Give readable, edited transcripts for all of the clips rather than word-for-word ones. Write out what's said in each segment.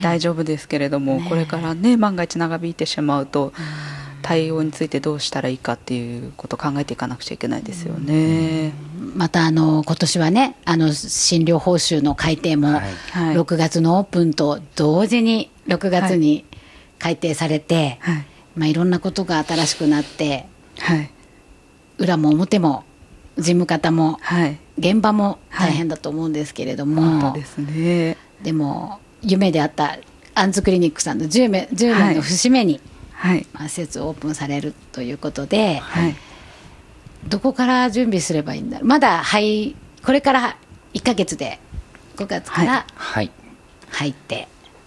大丈夫ですけれども、これからね万が一長引いてしまうと、対応についてどうしたらいいかっていうことを考えていかなくちゃいけないですよね。 また今年はね診療報酬の改定も6月のオープンと同時に6月に改定されて、いろんなことが新しくなって、裏も表も事務方も、現場も大変だと思うんですけれども、 本当ですね。 でも夢であったアンズクリニックさんの10年の節目に、施設をオープンされるということで、どこから準備すればいいんだろう。まだこれから1ヶ月で5月から入って、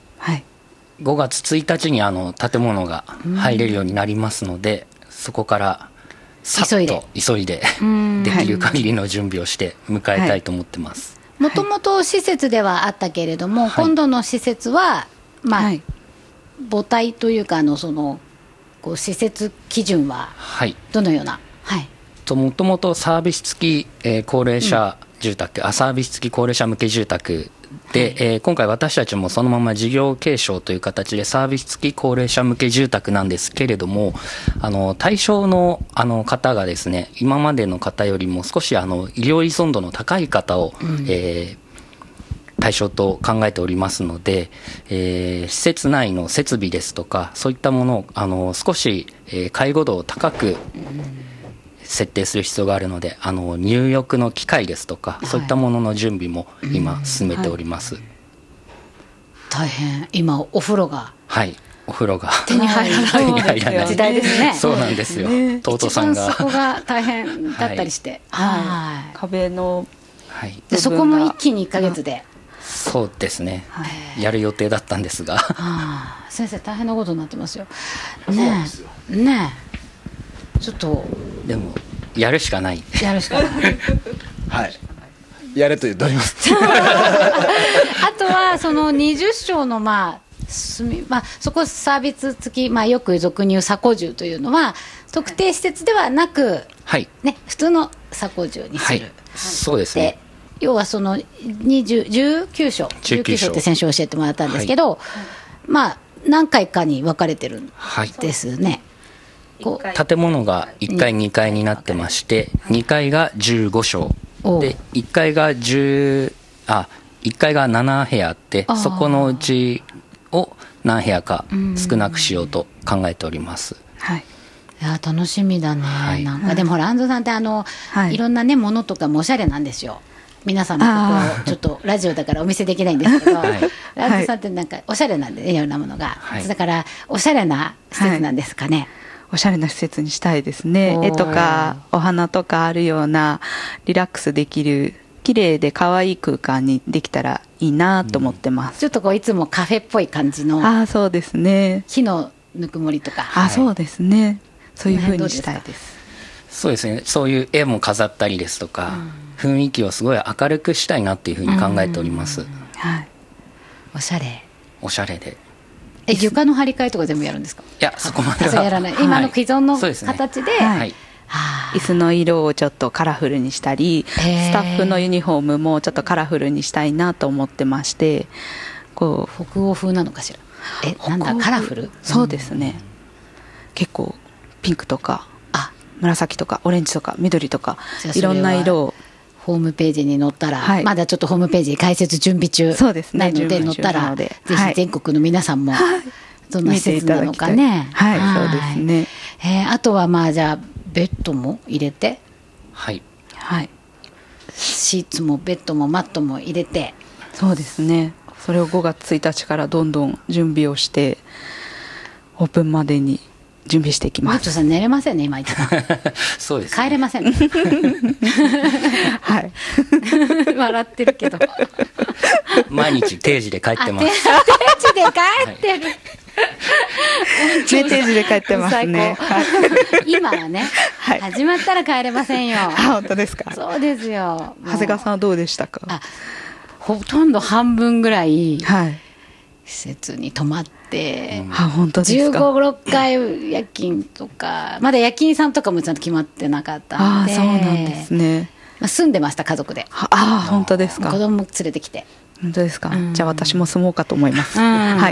5月1日に建物が入れるようになりますので、そこからさっと急いでできる限りの準備をして迎えたいと思ってます。 もともと施設ではあったけれども、今度の施設は母体というか施設基準はどのような、 もともとサービス付き、高齢者住宅、サービス付き高齢者向け住宅で、今回私たちもそのまま事業継承という形でサービス付き高齢者向け住宅なんですけれども、対象の方がですね、今までの方よりも少し医療依存度の高い方を、対象と考えておりますので、施設内の設備ですとかそういったものを少し、介護度を高く設定する必要があるので、入浴の機械ですとか、そういったものの準備も今進めております。 大変。今お風呂がお風呂が手に入らない時代ですね。 そうなんですよ。TOTOさんがそこが大変だったりして、 壁のでそこも一気に1ヶ月で。 そうですね、やる予定だったんですが、 先生大変なことになってますよね。ちょっとでもやるしかないやれと言っておりますあとはその20床のそこサービス付き、よく俗に言う鎖骨獣というのは特定施設ではなく、普通の鎖骨獣にする、 そうですね。 要はその19床って先週教えてもらったんですけど、何回かに分かれてるんですね。 建物が1階2階になってまして、2階が15床で1階が1階が7部屋あって、そこのうちを何部屋か少なくしようと考えております。 いや楽しみだね。なんかでもほら安藤さんっていろんなねものとかもおしゃれなんですよ。皆さんもここちょっとラジオだからお見せできないんですけど、安藤さんってなんかおしゃれなんでいろんなものが、だからおしゃれな施設なんですかね。 おしゃれな施設にしたいですね。絵とかお花とかあるようなリラックスできる綺麗で可愛い空間にできたらいいなと思ってます。 ちょっといつもカフェっぽい感じの、 そうですね。 木のぬくもりとか、 そうですね。そういう風にしたいです。 そうですね。そういう絵も飾ったりですとか、雰囲気をすごい明るくしたいなっていうふうに考えております。 おしゃれで。 床の張り替えとか全部やるんですか？ いや、そこまではやらない。今の既存の形で、 椅子の色をちょっとカラフルにしたり、スタッフのユニフォームもちょっとカラフルにしたいなと思ってまして、 北欧風なのかしら。なんだカラフル？ そうですね。結構ピンクとか紫とかオレンジとか緑とかいろんな色をホームページに載ったら、まだちょっとホームページ開設準備中なので載ったらぜひ全国の皆さんもどんな施設なのかね。 そうですね。 あとはじゃあベッドも入れて、シーツもベッドもマットも入れて、 そうですね。それを5月1日からどんどん準備をしてオープンまでに準備していきます。 マットさん寝れませんね今一番そうです、 帰れませんね笑ってるけど毎日定時で帰ってます。 定時で帰ってる、 定時で帰ってますね。 今はね、始まったら帰れませんよ。 本当ですか？ そうですよ。 長谷川さんはどうでしたか？ ほとんど半分ぐらい施設に泊まって、 本当ですか 15、6回夜勤とか、まだ夜勤さんとかもちゃんと決まってなかったので、 そうなんですね。 住んでました家族で。 本当ですか？ 子供連れてきて、 本当ですか、じゃあ私も住もうかと思います、 はい、